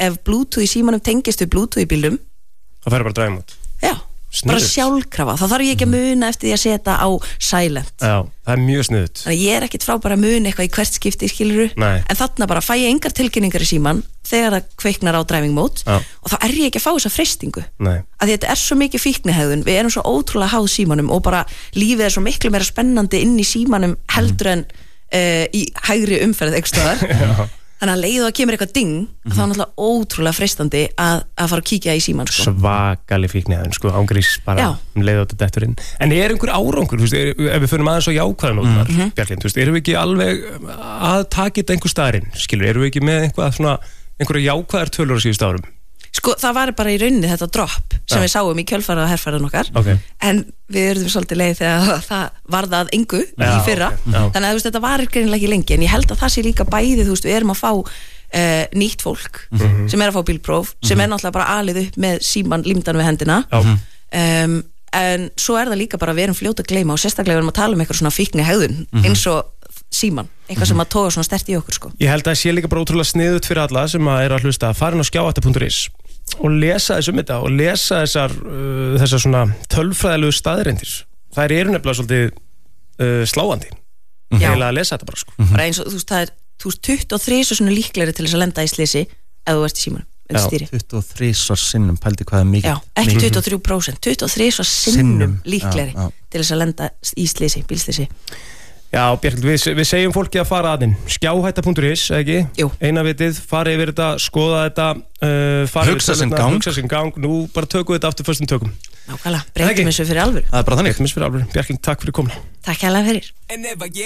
ef Bluetooth í símanum tengist við Bluetooth í bílum það færi bara driving mode já, bara sjálfkrafa, þá þarf ég ekki að muna eftir því að setja á silent já, það mjög sniðugt þannig ég ekkert frá bara að muna eitthvað í hvert skipti skiluru, en þarna bara fæ ég engar tilkynningar í síman þegar það kveiknar á driving mode og þá ég ekki að fá þessa freistingu að því þetta svo mikið fíknihegðun, við erum svo ótrúlega háð símanum og bara lífið svo miklu meira spennandi inn í símanum heldur en í hægri umferð eitthvað staðar þannig að leiðu að kemur eitthvað ding þá náttúrulega ótrúlega freistandi að fara að kíkja í síman sko. Svakalig fíknihegðun sko, ángrís bara leiðu þetta detturinn en einhver árangur, ef við förum aðeins á jákvæðanótnar Bjarklind, erum við ekki alveg að taka þetta einhver staðarinn, skilur, erum við ekki með einhverja jákvæðar tölur á síðustu árum sko, það var bara í rauninni þetta drop sem við sáum í kjölfarið á herfærðan okkar en við erum svolítið leið þegar það varð að engu í fyrra þannig að þetta var greinilega ekki lengi en ég held að það sé líka bæði, við erum að fá nýtt fólk sem að fá bílpróf sem náttúrulega bara alið upp með síman límdan við hendina en svo það líka bara við erum fljóta að gleyma og sérstaklega við erum að tala eitthvað svona fíknihegðun eins og síman, eitthvað sem að toga svona sterkt í okkur sko. Ég held að sé líka bara ótrúlega sniðut fyrir alla sem að hlusta að fara inn á skjávætta.is og lesa þetta og lesa þessar svona tölfræðilegu staðreyndir þær eru nefnilega svolítið sláandi heila að lesa þetta bara sko. Bara eins og það er 23 svona líklegri til þess að lenda í slysi ef þú ert í símanum 23 sinnum, pældi hvað er mikið já, ekki 23%, 23 sinnum líklegri til þess að lenda í slysi, bílslysi Já, Bjarklind, við segjum fólki að fara aðinn skjáhætta.is, ekki? Jú. Eina vitið, fara yfir þetta, skoða þetta hugsa sinn gang nú bara tökum við þetta aftur fyrstum tökum Nákvæmlega, breytum þessu fyrir alvöru Það er bara þannig Bjarklind, takk fyrir komuna Takk hérlega fyrir